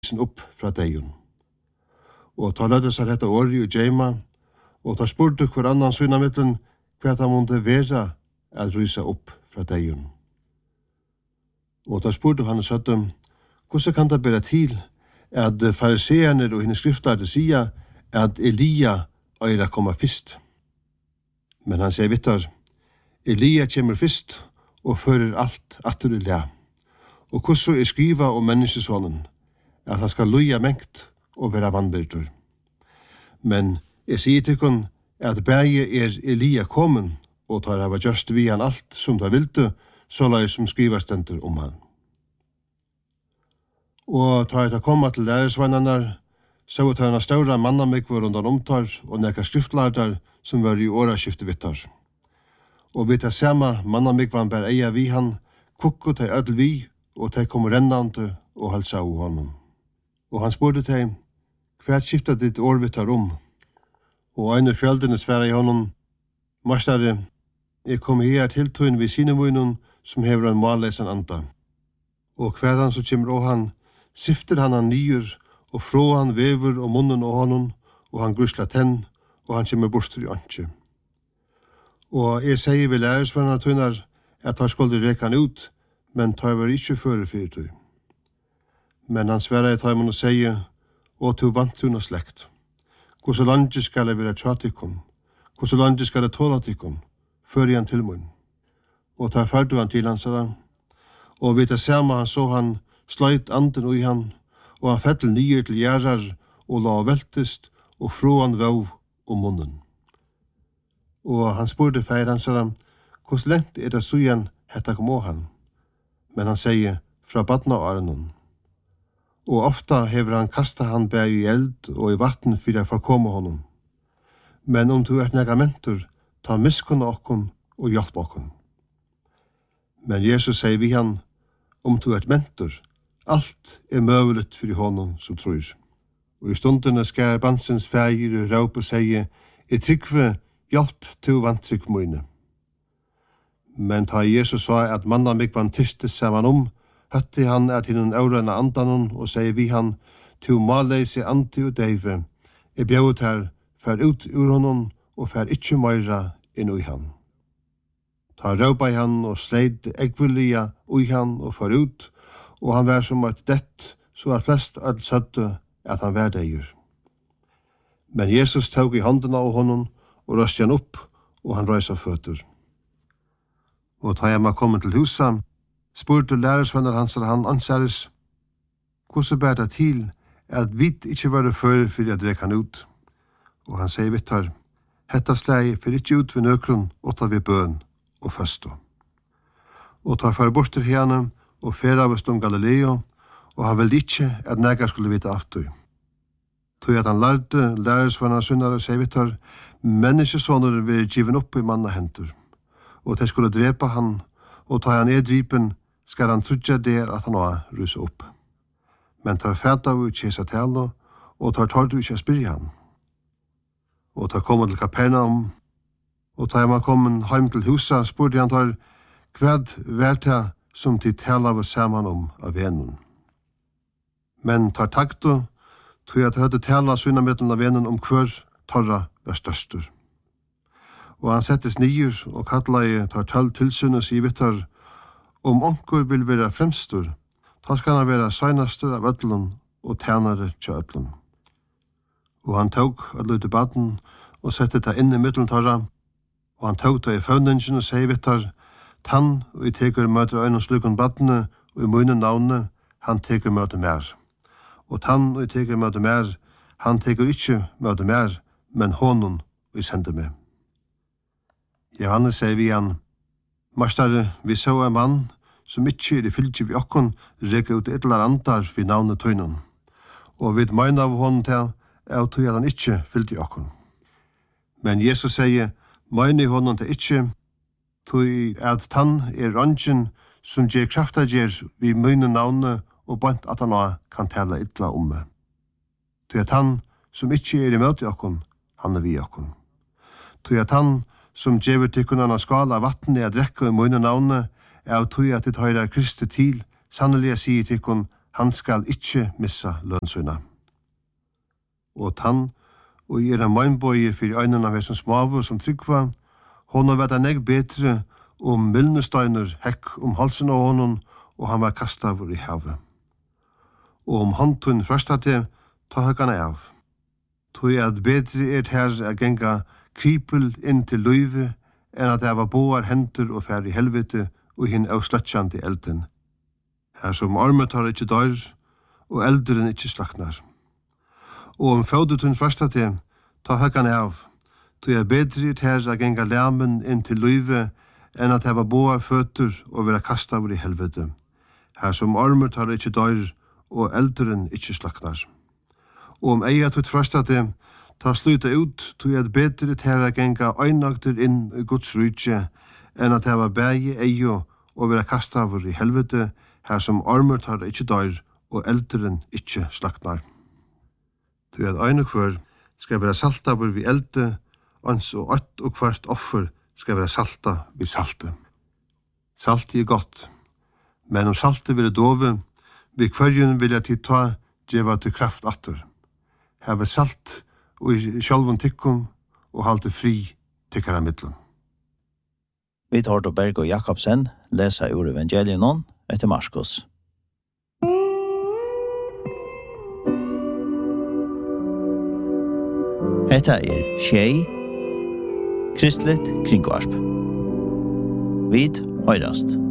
upp fra deion. Og ta lødde seg dette året og djeima, og ta spurte hver annan syna mittlen hva han måtte være at rysa upp fra deion. Og ta spurte han og søtte, hvordan kan det bære til at fariseerne og henne skriftlærte sier at Elia øyre kommer først? Men han sier vittar, Elia kommer først og fører alt atter i læ. Og hvordan skriva om menneskesonen, at han skal loja mengt og være vannbyrdur. Men jeg sier til kun at bæge Elia kommen, og tar hava gjørst vi han alt som det vilte, så la som skriva stendur om han. Og tar jeg koma til lærersvannarnar, så tar han større mannamikvar undan omtar og nekka skriftlærtar som var i åraskifte vittar. Og vi tar sama mannamikvan bær eia vi han, kukko til ødel vi, og de kom rennande og halsa av honom. Og han spurte dem, hvert skiftet ditt årvittar om? Og øyne fjöldene sværa i honom, Mastare, jeg kom her til tøyen ved sinemunnen som hever en malleisen anda. Og hver han så kommer av han, sifter han nyer, og frå han vever og munnen av honom, og han grusla tenn, og han kommer borster i antje. Og jeg sier ved lærersvennerne tøyner, at han skulle reka han ut, men tar var ikke føre fyrtøy. Men han sverre i tøymen og sier, og til vantuna slekt. Hvordan landet skal jeg være tjatikon? Hvordan landet skal jeg tåla tikon? Før han til munn. Og tar fyrtøy han til hans herre. Og vidt det samme han så han sløyt anden ui han, og han fettel nye til gjerrar, og la veltest, og frå han vau om munnen. Og han spurte feir hans herre, hvordan lengt det sujan hetta kom av han? Men han sier, fra badna av Arnon. Og ofta hever han kastet han bæg i eld og i vatten for å forkomme honom. Men om du nega mentor, ta miskunna okkon og hjelp okkon. Men Jesus sier vi han, om du mentor, alt møveligt for honom som tror. Og i stundene skær bansens feir og råp og sier, jeg tryggve hjelp til vantrykk mine. Men ta Jesus sa at manna mikvan tystes saman høtti han at hinnen aurana andanon og sier vi han, tu malleise anti og deive, bjøvet her, fær ut ur honom og fær ikkje meira inn ui han. Ta råpa i han og sleid eggvullia ui han og fær ut, og han vær som et dett, så at flest all søtte at han vær deier. Men Jesus tog i håndena av honom og røste han opp, og han røysa føtter. Og ta jeg kom til huset, spurte lærersvenner hans og han ansæres, hvordan bær det til at vi ikke var før for jeg drek han ut? Og han sier vittar, hetta slei for ikke ut ved nøkron, og ta vi bøn og føsto. Og ta for bort til henne, og færa av om Galileo, og han ville ikke at nega skulle vite aftur. Tog at han lærte lærersvenner syndere, sier vittar, menneskesåner vil given opp i manna hentur. Og de skulle drepa han, og ta han dripen, skal han trudja der at han var rusa opp. Men tar fæta ut kjesa talo, og tar tårdu ikke spyrja han. Og tar koma til Kapernaum, og tar man kommet heim til husa, spurte han tar, hvad verta som de tala av saman av venun. Men tar takto, tog at høyde tala sunna mittlen av venun hver torra var størstur. Og han settes nyer og kallar tar 12 tilsynes i vittar, om onkur vil være fremstur, ta skal han være søgnastur av ödlun og tænare til ödlun. Og han tog at løyde baden og sette det inn i mittlen tarra, og han tog det i føvningen og sier vittar, tann og i teker møter øynene slukon badene og i munnen navne, han teker møter mer. Og tann og i teker møter mer, han teker ikke møter mer, men honom og i sender meg. Johannes sier vi han, Mastare, vi så en mann som ikke i fylgje vi okkon reka ut etlar andar vi navnet tøynon. Og vi meina av honom til at han ikke fylgje okkon. Men Jesus sier, meina i honom til ikke, tøy at tann rongen som gjer krafta gjer vi møyne navnet og bant at han kan tala etla om meg. Tøy at han som ikke i møte okkon, han vi okkon. Tøy at han som djever tykkunan av skala vattnet a drekka i munne navne, av tøy at det høyrer Kristi til, sannelig sier tykkun han skal ikkje missa lønnsøyna. Og tann, og i en møgnbøye for øynene av hesson smave som tryggva, hon har vært nek betre mylnesteiner hekk halsen av honom, og han var kastav i havet. Og håndtun frøstate, ta høkkan av. Tog at bedre her a genga kripel inn til løyve, enn at det var boar hendur og fær i helvete og hinn avsløtsjandi elden. Her som armetar ikkje dør, og elderen ikkje slaknar. Og fødutun frøstate, ta høkkan av. Tog at bedre her a genga lemmen inn til løyve, enn at det var boar føtur og vera kastav i helvete. Her som armetar ikkje dør, og elderen ikkje slaknar. Og eia tog frøstate, ta sluta ut, tog at bedre tæra genga øynagter inn i Guds rydje, enn at det var bægi eio og vera kastavur i helvete, her som armur tar ikkje dør, og elderen ikkje slaknar. Tog at øynagfør skal vera saltavur vi elde, ans og ått og kvart offer skal vera salta vi salte. Salti er godt, men om salti vil dove, vi kvarjun vilja til ta djeva til kraft atter. Her var salt og i sjálfun tikkum og halte fri tikkara middelen. Vi tar til Berg og Jakobsen, lesa ur evangelien etter Marskos. Hetta er Tjei, Kristligt Kringvarp. Vid høyrast.